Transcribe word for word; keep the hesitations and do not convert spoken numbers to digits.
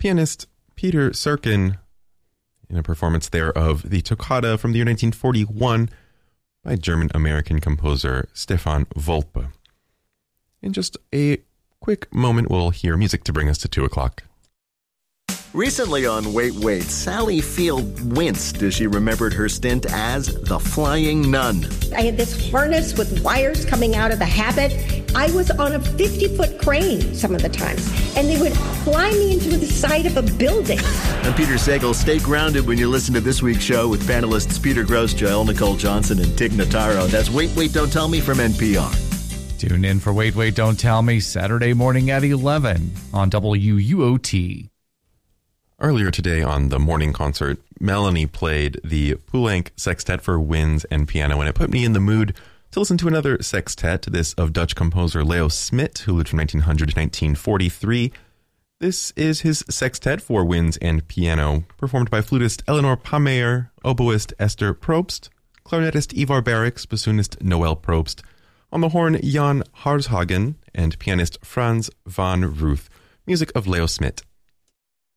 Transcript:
pianist Peter Serkin in a performance there of the Toccata from the year nineteen forty-one by German-American composer Stefan Volpe. In just a quick moment, we'll hear music to bring us to two o'clock. Recently on Wait, Wait, Sally Field winced as she remembered her stint as the Flying Nun. I had this harness with wires coming out of the habit. I was on a fifty-foot crane some of the times, and they would fly me into the side of a building. I'm Peter Sagal. Stay grounded when you listen to this week's show with panelists Peter Grosz, Joelle Nicole Johnson, and Tig Notaro. That's Wait, Wait, Don't Tell Me from N P R. Tune in for Wait, Wait, Don't Tell Me Saturday morning at eleven on W U O T. Earlier today on the morning concert, Melanie played the Poulenc Sextet for winds and piano, and it put me in the mood to listen to another sextet, this of Dutch composer Leo Smit, who lived from nineteen hundred to nineteen forty-three. This is his sextet for winds and piano, performed by flutist Eleanor Pameyer, oboist Esther Probst, clarinetist Ivar Barrix, bassoonist Noel Probst, on the horn Jan Harshagen, and pianist Frans van Ruth. Music of Leo Smit.